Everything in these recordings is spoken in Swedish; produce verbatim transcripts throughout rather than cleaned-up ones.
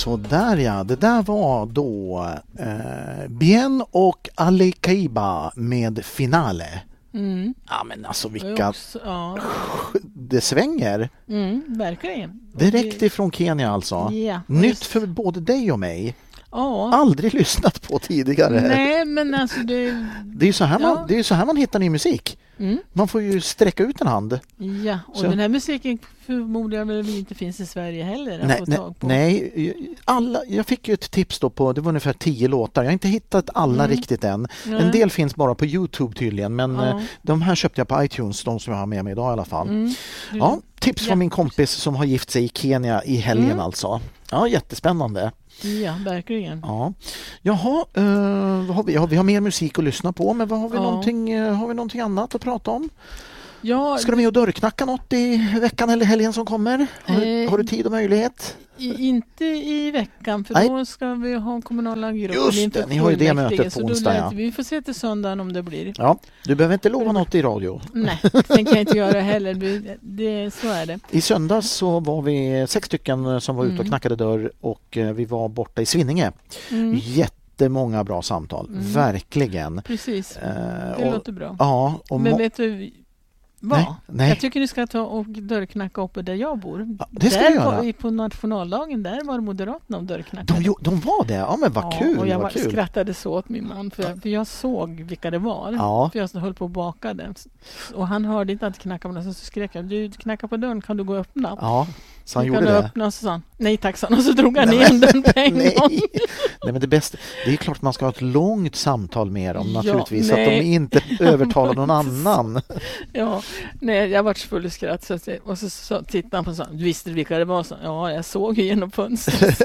Så där ja, det där var då eh, Bien och Ali Kaiba med Finale. Mm. Ja men alltså vilka också, ja. Det svänger. Mm, verkligen. Direkt ifrån Kenya alltså. Ja, Nytt just. för både dig och mig. Ja. Aldrig lyssnat på tidigare. Nej, men alltså det... Det är ju så här, ja. man, det är så här man hittar ny musik. Mm. Man får ju sträcka ut en hand. Ja, och så. Den här musiken förmodligen väl inte finns i Sverige heller att nej, få nej, tag på. nej, alla, jag fick ju ett tips då på, det var ungefär tio låtar. Jag har inte hittat alla Mm. riktigt än. Nej. En del finns bara på YouTube tydligen, men Ja. eh, de här köpte jag på iTunes, de som jag har med mig idag i alla fall. Mm. Ja, tips Ja. från min kompis som har gift sig i Kenya i helgen Mm. alltså. Ja, jättespännande. Ja, verkligen. Ja. Jaha, eh, vad har vi? Ja, vi har mer musik att lyssna på, men vad har vi, Ja. någonting, eh, har vi någonting annat att prata om? Ja, Ska du med och dörrknacka något i veckan eller helgen som kommer? Har, du- Eh, har du tid och möjlighet? i, inte i veckan, för Nej. då ska vi ha kommunala grupper. Just det, inför ni har ju det fullmäktige, mötet på så då onsdag, lär- ja. Vi får se till söndagen om det blir. Ja, du behöver inte lova något i radio. Nej, det tänker jag inte göra heller. Det, det, så är det. I söndags så var vi sex stycken som var ute och Mm. knackade dörr och eh, vi var borta i Svinninge. Mm. Jättemånga bra samtal, Mm. verkligen. Precis, Eh, det och, låter bra. ja, och Men må- vet du vad? Nej, nej. Jag tycker ni ska ta och dörrknacka uppe där jag bor. Ja, det ska där vi göra. Var, vi på nationaldagen, där var Moderaterna och dörrknackade. de, jo- de var det? Ja men vad Ja, kul, och jag vad var, kul. skrattade så åt min man för jag, för jag såg vilka det var. Ja. För jag höll på att baka det. Och han hörde inte att knacka på den, så skrek jag: du knackar på dörren, kan du gå och öppna? Ja, så han Så gjorde kan du det. öppna, och så sa han nej tack, sa han, och så drog han Nej, igen den på en Nej. gång. Nej, men det bästa, det är klart att man ska ha ett långt samtal med dem Ja, naturligtvis, så att de nej. inte övertalar någon annan. Ja, nej, jag var full i skratt. Så att jag, och så, så tittade han på och sa: du visste vilka det var? Så, ja, jag såg ju genom fönstret.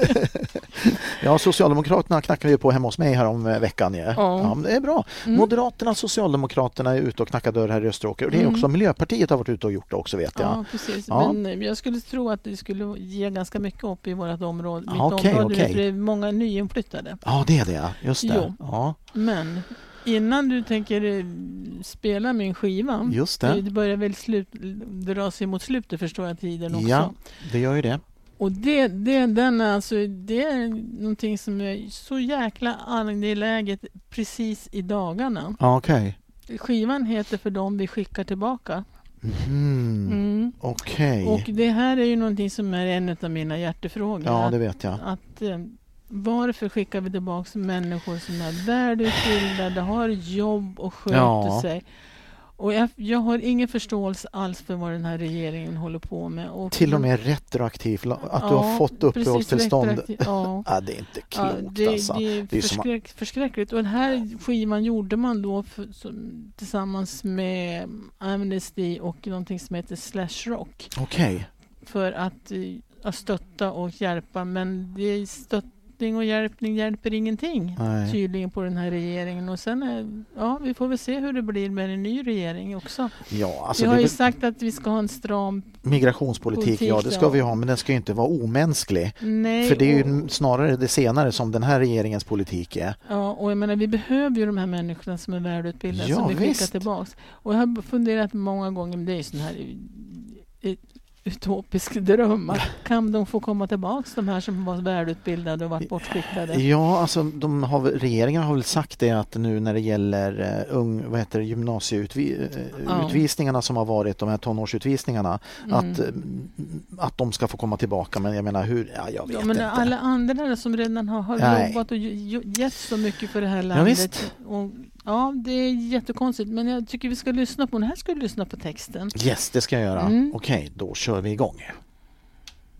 Ja, Socialdemokraterna knackar ju på hemma hos mig här om eh, veckan. Ja. Ja. Ja, men det är bra. Mm. Moderaterna och Socialdemokraterna är ute och knackar dörr här i Österåker. Och det är Mm. också Miljöpartiet har varit ute och gjort det också, vet jag. Ja, precis. Ja. Men jag skulle tro att det skulle ge ganska mycket upp i vårt område. Mitt Ja, okej, område, okej. för det är många nyinflyttade. Ja, det är det. ja. Just det. Jo. Ja, Men innan du tänker eh, spela min skiva, just det. det. det börjar väl slut, dra sig mot slutet, förstår jag, tiden också. Ja, det gör ju det. Och det, det, den är alltså, det är någonting som är så jäkla angeläget precis i dagarna. Ja, okej. Skivan heter För dem vi skickar tillbaka. Mm. Mm. Okej. Och det här är ju någonting som är en av mina hjärtefrågor. Ja, det vet jag. Att eh, varför skickar vi tillbaka människor som är välutbildade, har jobb och sköter Ja. sig? Och jag, jag har ingen förståelse alls för vad den här regeringen håller på med. Och Till och med retroaktivt, att du Ja, har fått uppehållstillstånd. precis, ja. Ja, det är inte Ja, klokt det, alltså. det är, Det är som- förskräck, förskräckligt. Och den här skivan gjorde man då för, som, tillsammans med Amnesty och någonting som heter Slash Rock. Okej. För att, eh, att stötta och hjälpa. Men det är stöttning och hjälpning hjälper ingenting. Nej. Tydligen på den här regeringen. Och sen är, ja, vi får väl se hur det blir med en ny regering också. Ja, alltså vi det har är ju väl sagt att vi ska ha en stram... migrationspolitik, Politik, ja det ska ja. vi ha, men den ska ju inte vara omänsklig. Nej, För det är och, ju snarare det senare som den här regeringens politik är. ja, och jag menar, vi behöver ju de här människorna som är välutbildade, Ja, som vi skickar visst. tillbaks. Och jag har funderat många gånger, men det är ju sån här eh, utopisk dröm, att kan de få komma tillbaks, de här som var välutbildade och varit bortskickade? Ja, alltså de har, väl- regeringen har väl sagt det att nu när det gäller uh, ung, vad heter det, gymnasieutvisningarna Ja. som har varit, de här tonårsutvisningarna, Mm. att, uh, att de ska få komma tillbaka. Men jag menar, hur, ja, jag vet Ja, men inte. alla andra som redan har, har Nej. jobbat och jo- gett så mycket för det här Ja, landet. visst. Och, ja, det är jättekonstigt, men jag tycker vi ska lyssna på den här, ska vi lyssna på texten. Yes, det ska jag göra. Mm. Okej, då kör vi igång.